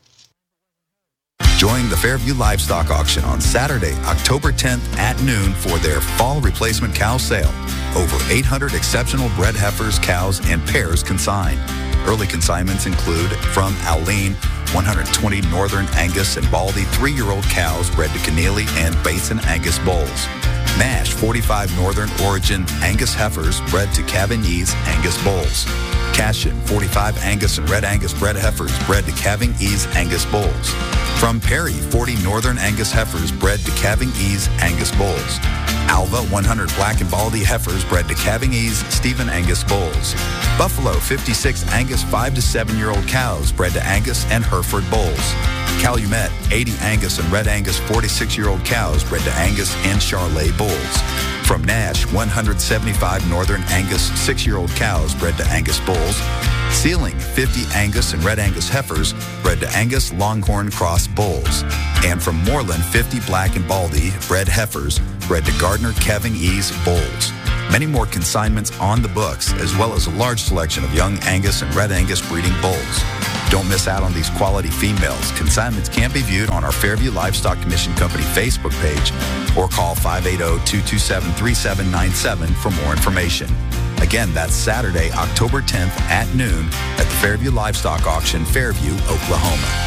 Join the Fairview Livestock Auction on Saturday, October tenth at noon for their fall replacement cow sale. Over eight hundred exceptional bred heifers, cows, and pairs consigned. Early consignments include from Alene, one hundred twenty Northern Angus and Baldy three-year-old cows bred to Keneally and Basin Angus bulls. Mash forty-five Northern Origin Angus heifers bred to Cavigny's Angus bulls. Cashin forty-five Angus and Red Angus bred heifers bred to Cavigny's Angus bulls. From Perry, forty Northern Angus heifers bred to calving ease Angus bulls. Alva, one hundred Black and Baldy heifers bred to calving ease Stephen Angus bulls. Buffalo, fifty-six Angus five to seven year old cows bred to Angus and Hereford bulls. Calumet, eighty Angus and Red Angus forty-six year old cows bred to Angus and Charolais bulls. From Nash, one hundred seventy-five Northern Angus six year old cows bred to Angus bulls. Sealing, fifty Angus and Red Angus heifers bred to Angus Longhorn Cross bulls. And from Moreland, fifty Black and Baldy bred heifers bred to Gardner Calving Ease bulls. Many more consignments on the books, as well as a large selection of young Angus and Red Angus breeding bulls. Don't miss out on these quality females. Consignments can be viewed on our Fairview Livestock Commission Company Facebook page or call five eight zero, two two seven, three seven nine seven for more information. Again, that's Saturday, October tenth at noon at the Fairview Livestock Auction, Fairview, Oklahoma.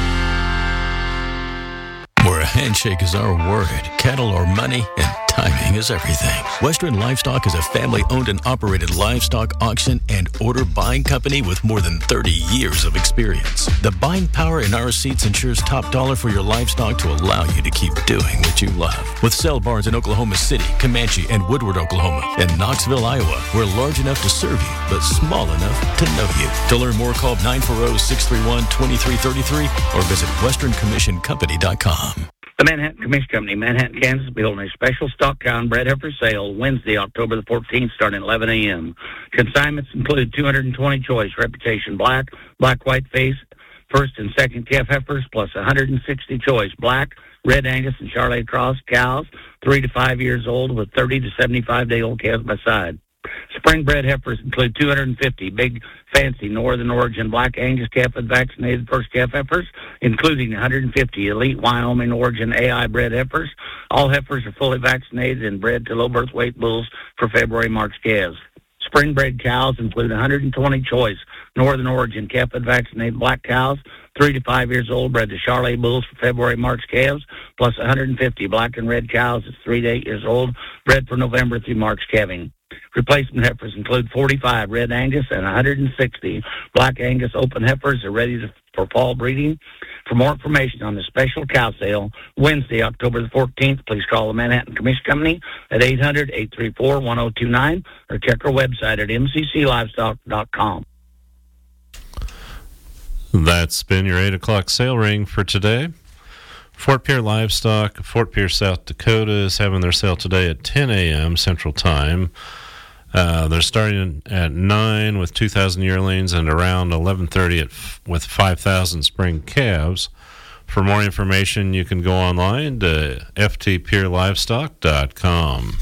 Where a handshake is our word, cattle are money, and timing is everything. Western Livestock is a family-owned and operated livestock auction and order buying company with more than thirty years of experience. The buying power in our seats ensures top dollar for your livestock to allow you to keep doing what you love. With sale barns in Oklahoma City, Comanche, and Woodward, Oklahoma, and Knoxville, Iowa, we're large enough to serve you, but small enough to know you. To learn more, call nine four zero, six three one, two three three three or visit western commission company dot com.
The Manhattan Commission Company, Manhattan, Kansas, will be holding a special stock cow and bred heifer sale Wednesday, October the fourteenth, starting at eleven a.m. Consignments include two hundred twenty choice Reputation Black, Black White Face, first and second calf heifers, plus one hundred sixty choice Black, Red Angus, and Charolais Cross cows, three to five years old, with thirty to seventy-five day old calves by side. Spring bred heifers include two hundred fifty big, fancy Northern Origin Black Angus calf and vaccinated first calf heifers, including one hundred fifty elite Wyoming Origin A I bred heifers. All heifers are fully vaccinated and bred to low birth weight bulls for February March calves. Spring bred cows include one hundred twenty choice Northern Origin calf and vaccinated black cows, three to five years old, bred to Charolais bulls for February March calves, plus one hundred fifty black and red cows that's three to eight years old, bred for November through March calving. Replacement heifers include forty-five Red Angus and one hundred sixty Black Angus open heifers that are ready to, for fall breeding. For more information on the special cow sale, Wednesday, October the fourteenth, please call the Manhattan Commission Company at eight hundred, eight three four, one oh two nine or check our website at m c c livestock dot com.
That's been your eight o'clock sale ring for today. Fort Pierre Livestock, Fort Pierre, South Dakota, is having their sale today at ten a.m. Central Time. Uh, they're starting at nine with two thousand yearlings and around eleven thirty at f- with five thousand spring calves. For more information, you can go online to f t pierre livestock dot com.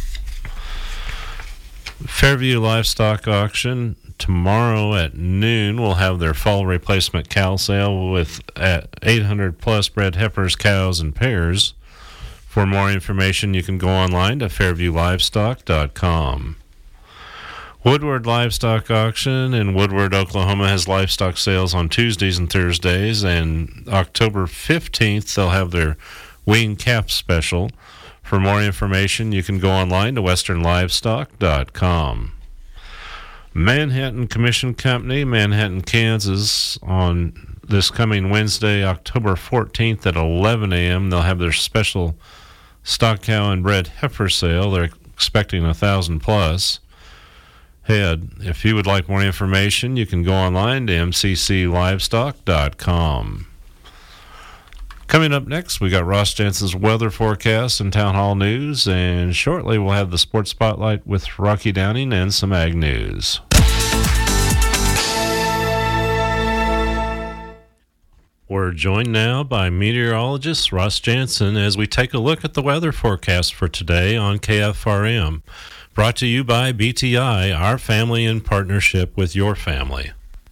Fairview Livestock Auction tomorrow at noon will have their fall replacement cow sale with at eight hundred plus bred heifers, cows, and pairs. For more information, you can go online to fairview livestock dot com. Woodward Livestock Auction in Woodward, Oklahoma has livestock sales on Tuesdays and Thursdays, and October fifteenth they'll have their wean calf special. For more information, you can go online to western livestock dot com. Manhattan Commission Company, Manhattan, Kansas, on this coming Wednesday, October fourteenth at eleven a.m. they'll have their special stock cow and bred heifer sale. They're expecting a thousand plus head. If you would like more information, you can go online to m c c livestock dot com. Coming up next, we got Ross Jansen's weather forecast and town hall news, and shortly we'll have the sports spotlight with Rocky Downing and some ag news. We're joined now by meteorologist Ross Jansen as we take a look at the weather forecast for today on K F R M. Brought to you by B T I, our family in partnership with your family.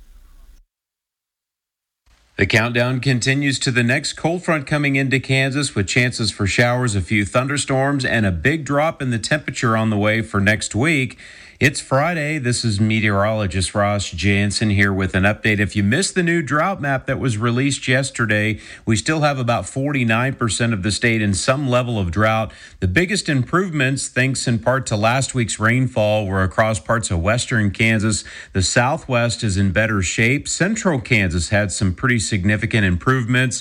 The countdown continues to the next cold front coming into Kansas with chances for showers, a few thunderstorms, and a big drop in the temperature on the way for next week. It's Friday. This is meteorologist Ross Jansen here with an update. If you missed the new drought map that was released yesterday, we still have about forty-nine percent of the state in some level of drought. The biggest improvements, thanks in part to last week's rainfall, were across parts of western Kansas. The southwest is in better shape. Central Kansas had some pretty significant improvements.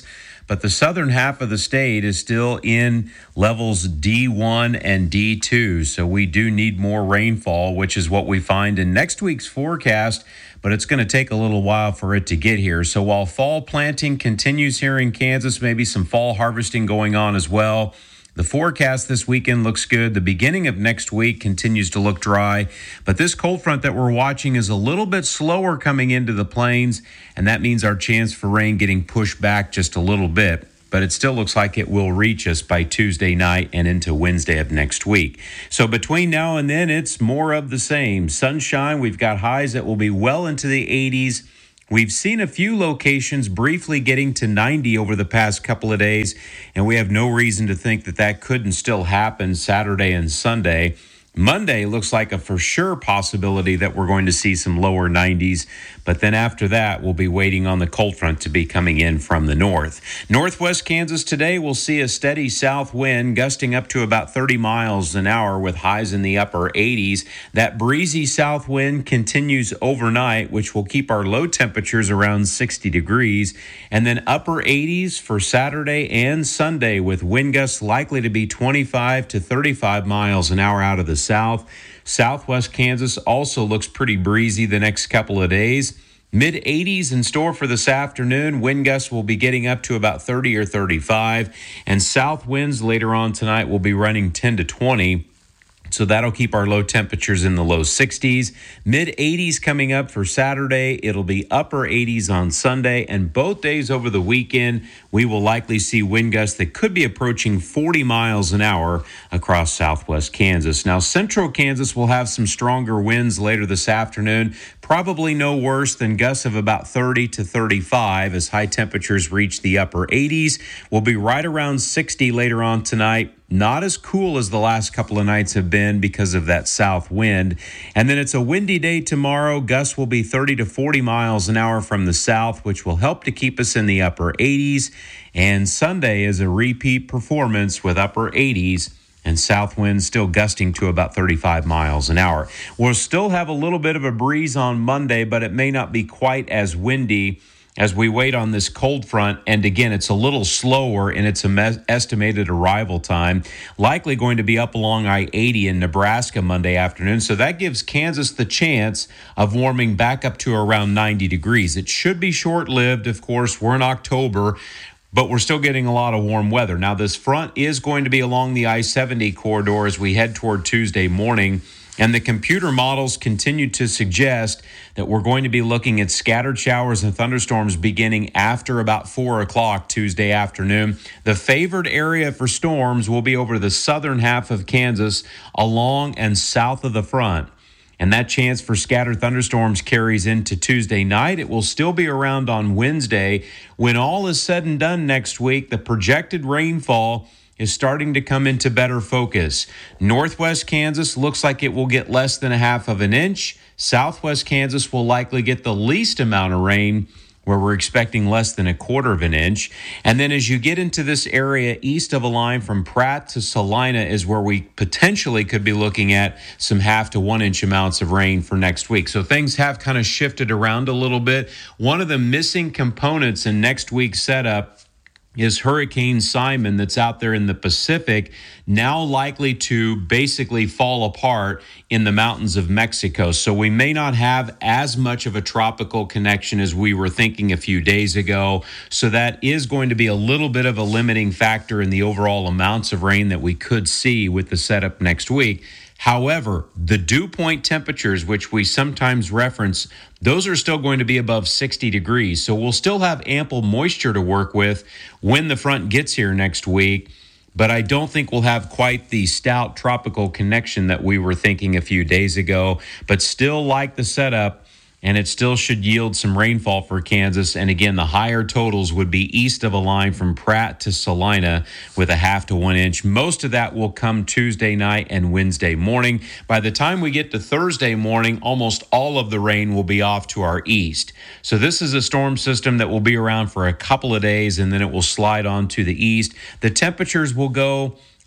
but the southern half of the state is still in levels D one and D two. So we do need more rainfall, which is what we find in next week's forecast, but it's going to take a little while for it to get here. So while fall planting continues here in Kansas, maybe some fall harvesting going on as well. The forecast this weekend looks good. The beginning of next week continues to look dry, but this cold front that we're watching is a little bit slower coming into the plains, and that means our chance for rain getting pushed back just a little bit. But it still looks like it will reach us by Tuesday night and into Wednesday of next week. So between now and then, it's more of the same. Sunshine, we've got highs that will be well into the eighties. We've seen a few locations briefly getting to ninety over the past couple of days, and we have no reason to think that that couldn't still happen Saturday and Sunday. Monday looks like a for sure possibility that we're going to see some lower nineties, but then after that, we'll be waiting on the cold front to be coming in from the north. Northwest Kansas today will see a steady south wind gusting up to about thirty miles an hour with highs in the upper eighties. That breezy south wind continues overnight, which will keep our low temperatures around sixty degrees, and then upper eighties for Saturday and Sunday with wind gusts likely to be twenty-five to thirty-five miles an hour out of the south. Southwest Kansas also looks pretty breezy the next couple of days. mid eighties in store for this afternoon. Wind gusts will be getting up to about thirty or thirty-five, and south winds later on tonight will be running ten to twenty. So that'll keep our low temperatures in the low sixties. mid eighties coming up for Saturday. It'll be upper eighties on Sunday. And both days over the weekend, we will likely see wind gusts that could be approaching forty miles an hour across southwest Kansas. Now, central Kansas will have some stronger winds later this afternoon. Probably no worse than gusts of about thirty to thirty-five as high temperatures reach the upper eighties. We'll be right around sixty later on tonight. Not as cool as the last couple of nights have been because of that south wind. And then it's a windy day tomorrow. Gusts will be thirty to forty miles an hour from the south, which will help to keep us in the upper eighties. And Sunday is a repeat performance with upper eighties and south winds still gusting to about thirty-five miles an hour. We'll still have a little bit of a breeze on Monday, but it may not be quite as windy as we wait on this cold front. And again, it's a little slower in its estimated arrival time, likely going to be up along I eighty in Nebraska Monday afternoon. So that gives Kansas the chance of warming back up to around ninety degrees. It should be short-lived, of course. We're in October, but we're still getting a lot of warm weather. Now, this front is going to be along the I seventy corridor as we head toward Tuesday morning. And the computer models continue to suggest that we're going to be looking at scattered showers and thunderstorms beginning after about four o'clock Tuesday afternoon. The favored area for storms will be over the southern half of Kansas along and south of the front. And that chance for scattered thunderstorms carries into Tuesday night. It will still be around on Wednesday. When all is said and done next week, the projected rainfall is starting to come into better focus. Northwest Kansas looks like it will get less than a half of an inch. Southwest Kansas will likely get the least amount of rain, where we're expecting less than a quarter of an inch. And then as you get into this area east of a line from Pratt to Salina is where we potentially could be looking at some half to one inch amounts of rain for next week. So things have kind of shifted around a little bit. One of the missing components in next week's setup is Hurricane Simon that's out there in the Pacific, now likely to basically fall apart in the mountains of Mexico. So we may not have as much of a tropical connection as we were thinking a few days ago. So that is going to be a little bit of a limiting factor in the overall amounts of rain that we could see with the setup next week. However, the dew point temperatures, which we sometimes reference, those are still going to be above sixty degrees. So we'll still have ample moisture to work with when the front gets here next week. But I don't think we'll have quite the stout tropical connection that we were thinking a few days ago, but still like the setup. And it still should yield some rainfall for Kansas. And again, the higher totals would be east of a line from Pratt to Salina with a half to one inch. Most of that will come Tuesday night and Wednesday morning. By the time we get to Thursday morning, almost all of the rain will be off to our east. So this is a storm system that will be around for a couple of days, and then it will slide on to the east. The temperatures will go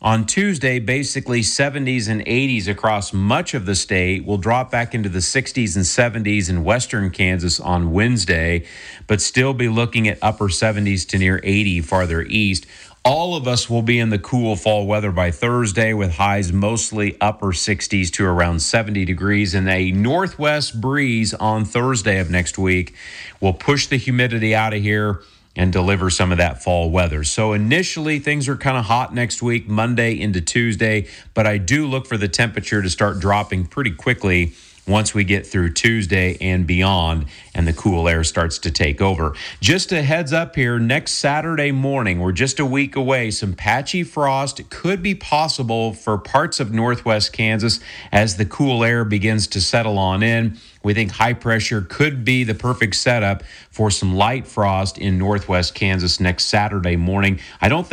On Tuesday, basically seventies and eighties across much of the state. Will drop back into the sixties and seventies in western Kansas on Wednesday, but still be looking at upper seventies to near eighty farther east. All of us will be in the cool fall weather by Thursday, with highs mostly upper sixties to around seventy degrees, and a northwest breeze on Thursday of next week will push the humidity out of here and deliver some of that fall weather. So initially, things are kind of hot next week, Monday into Tuesday, but I do look for the temperature to start dropping pretty quickly once we get through Tuesday and beyond, and the cool air starts to take over. Just a heads up here, next Saturday morning, we're just a week away, some patchy frost could be possible for parts of northwest Kansas as the cool air begins to settle on in. We think high pressure could be the perfect setup for some light frost in northwest Kansas next Saturday morning. I don't think